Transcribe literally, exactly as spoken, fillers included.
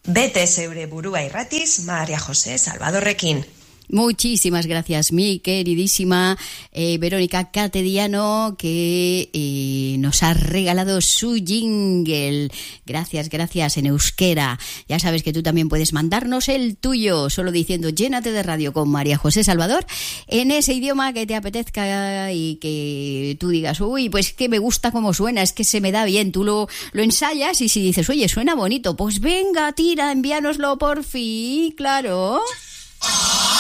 Bete zeure burua irratiz, María José Salvadorrekin. Muchísimas gracias, mi queridísima eh, Verónica Catediano, que eh, nos ha regalado su jingle. Gracias, gracias, en euskera. Ya sabes que tú también puedes mandarnos el tuyo, solo diciendo llénate de radio con María José Salvador, en ese idioma que te apetezca y que tú digas, uy, pues que me gusta cómo suena, es que se me da bien. Tú lo, lo ensayas y si dices, oye, suena bonito, pues venga, tira, envíanoslo por fin, claro.